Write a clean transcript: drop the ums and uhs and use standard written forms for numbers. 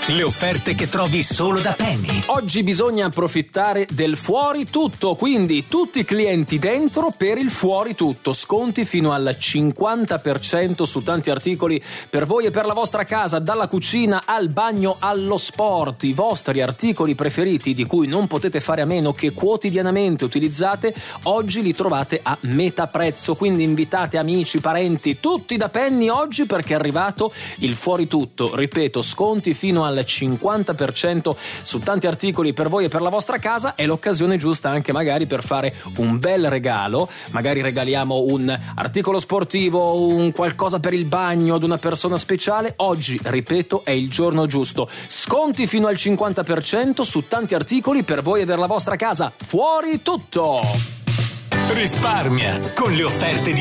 Le offerte che trovi solo da Penny. Oggi bisogna approfittare del fuori tutto, quindi tutti i clienti dentro per il fuori tutto. Sconti fino al 50% su tanti articoli per voi e per la vostra casa, dalla cucina al bagno allo sport. I vostri articoli preferiti di cui non potete fare a meno, che quotidianamente utilizzate, oggi li trovate a metà prezzo. Quindi invitate amici, parenti, tutti da Penny oggi, perché è arrivato il fuori tutto. Ripeto, sconti fino al 50% su tanti articoli per voi e per la vostra casa. È l'occasione giusta anche magari per fare un bel regalo. Magari regaliamo un articolo sportivo, un qualcosa per il bagno ad una persona speciale. Oggi, ripeto, è il giorno giusto. Sconti fino al 50% su tanti articoli per voi e per la vostra casa. Fuori tutto! Risparmia con le offerte di